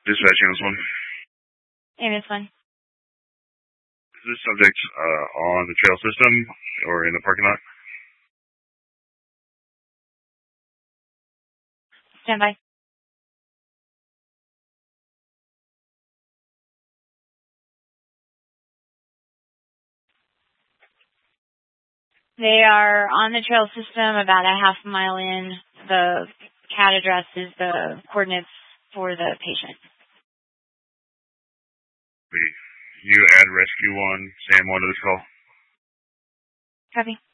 Dispatch Ambulance 1. Ambulance 1. Is this subject on the trail system or in the parking lot? Stand by. They are on the trail system about a half mile in. The CAD address is the coordinates for the patient. You add Rescue 1, SAM 1 to this call. Copy.